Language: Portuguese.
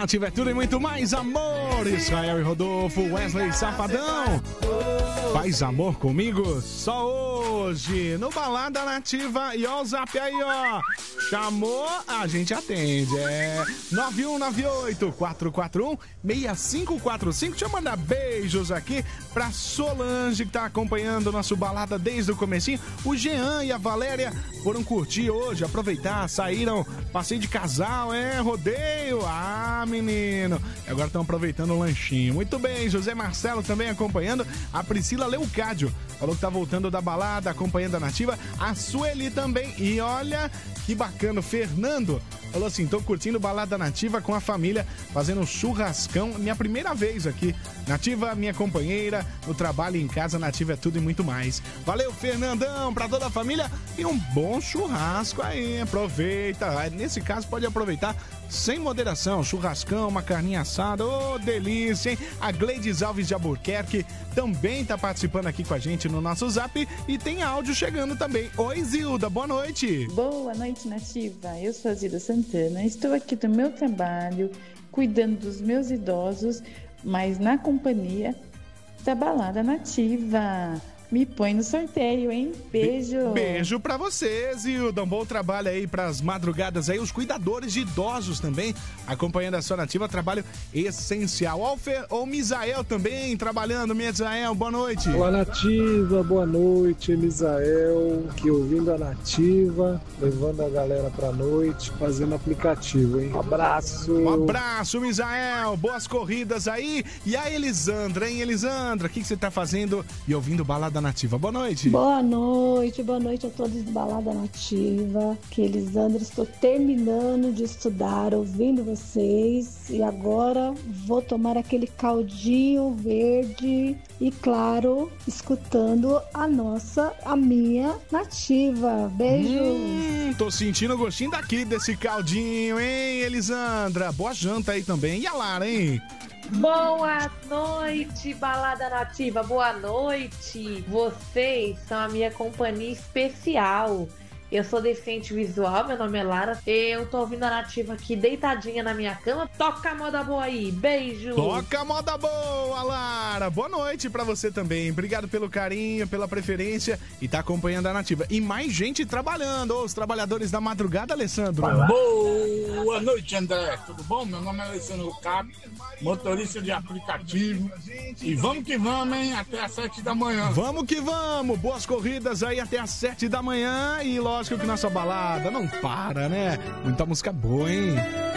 Nativa é tudo e muito mais amor. Israel e Rodolfo, Wesley Safadão. Faz amor comigo só hoje. No Balada Nativa. E ó o zap aí, ó. Chamou, a gente atende. É 9198-441-6545. Deixa eu mandar beijos aqui pra Solange, que tá acompanhando o nosso Balada desde o comecinho. O Jean e a Valéria foram curtir hoje, aproveitar, saíram, passeio de casal, rodeio. Ah, menino. Agora estão aproveitando o lanchinho. Muito bem, José Marcelo também acompanhando. A Priscila Leucádio falou que tá voltando da balada, acompanhando a Nativa. A Sueli também. E olha que bacana, o Fernando falou assim, tô curtindo Balada Nativa com a família, fazendo um churrascão, minha primeira vez aqui. Nativa, minha companheira, no trabalho e em casa, Nativa é tudo e muito mais. Valeu, Fernandão, pra toda a família e um bom churrasco aí, aproveita. Nesse caso, pode aproveitar sem moderação, churrascão, uma carninha assada, ô, delícia, hein? A Gleides Alves de Albuquerque também tá participando aqui com a gente no nosso Zap e tem áudio chegando também. Oi, Zilda, boa noite. Boa noite, Nativa. Eu sou a Zilda Santana, estou aqui do meu trabalho, cuidando dos meus idosos, mas na companhia da Balada Nativa. Me põe no sorteio, hein? Beijo. Beijo pra você, Zilda. Um bom trabalho aí pras madrugadas aí. Os cuidadores de idosos também, acompanhando a sua Nativa. Trabalho essencial. Ó, o Misael também trabalhando. Misael, boa noite. Olá, Nativa. Boa noite, Misael. Aqui ouvindo a Nativa, levando a galera pra noite, fazendo aplicativo, hein? Abraço. Um abraço, Misael. Boas corridas aí. E a Elisandra, hein? Elisandra, o que você tá fazendo e ouvindo Balada Nativa? Boa noite. Boa noite a todos do Balada Nativa. Que Elisandra, estou terminando de estudar, ouvindo vocês e agora vou tomar aquele caldinho verde e, claro, escutando a minha Nativa. Beijo. Tô sentindo o gostinho daqui desse caldinho, hein, Elisandra? Boa janta aí também. E a Lara, hein? Boa noite, Balada Nativa, boa noite. Vocês são a minha companhia especial. Eu sou deficiente visual, meu nome é Lara. Eu tô ouvindo a Nativa aqui deitadinha na minha cama. Toca a moda boa aí, beijo. Toca a moda boa, Lara. Boa noite pra você também. Obrigado pelo carinho, pela preferência e tá acompanhando a Nativa. E mais gente trabalhando, os trabalhadores da madrugada, Alessandro. Boa noite, André. Tudo bom? Meu nome é Alessandro Cap, motorista de aplicativo. E vamos que vamos, hein? Até às 7 da manhã. Vamos que vamos. Boas corridas aí até às 7 da manhã. E lógico que nossa balada não para, né? Muita música boa, hein?